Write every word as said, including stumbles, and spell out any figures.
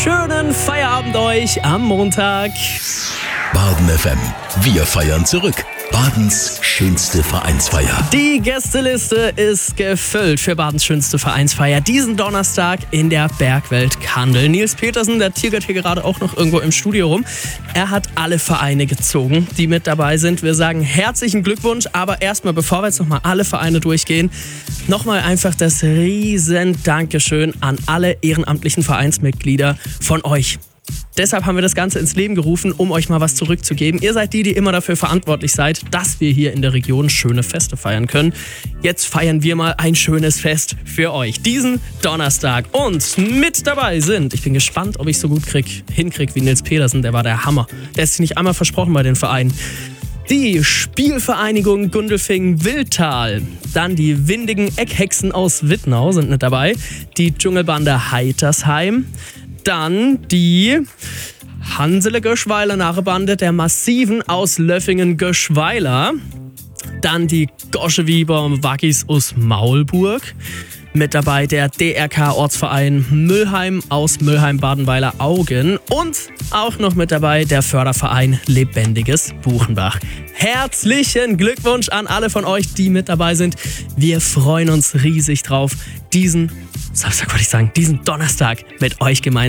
schönen Feierabend euch am Montag. Baden F M. Wir feiern zurück. Badens schönste Vereinsfeier. Die Gästeliste ist gefüllt für Badens schönste Vereinsfeier diesen Donnerstag in der Bergwelt Kandel. Nils Petersen, der tigert hier gerade auch noch irgendwo im Studio rum. Er hat alle Vereine gezogen, die mit dabei sind. Wir sagen herzlichen Glückwunsch, aber erstmal, bevor wir jetzt nochmal alle Vereine durchgehen, nochmal einfach das riesen Dankeschön an alle ehrenamtlichen Vereinsmitglieder von euch. Deshalb haben wir das Ganze ins Leben gerufen, um euch mal was zurückzugeben. Ihr seid die, die immer dafür verantwortlich seid, dass wir hier in der Region schöne Feste feiern können. Jetzt feiern wir mal ein schönes Fest für euch, diesen Donnerstag. Und mit dabei sind, ich bin gespannt, ob ich so gut krieg, hinkrieg wie Nils Petersen, der war der Hammer. Der ist sich nicht einmal versprochen bei den Vereinen. Die Spielvereinigung Gundelfingen-Wildtal, dann die windigen Eckhexen aus Wittnau sind mit dabei, die Dschungelbande Heitersheim, dann die Hansele-Göschweiler Narrebande der Massiven aus Löffingen-Göschweiler, dann die Goschewiber Waggis aus Maulburg, mit dabei der D R K-Ortsverein Müllheim aus Müllheim-Badenweiler-Augen und auch noch mit dabei der Förderverein Lebendiges Buchenbach. Herzlichen Glückwunsch an alle von euch, die mit dabei sind. Wir freuen uns riesig drauf, diesen, Samstag wollte ich sagen, diesen Donnerstag mit euch gemeinsam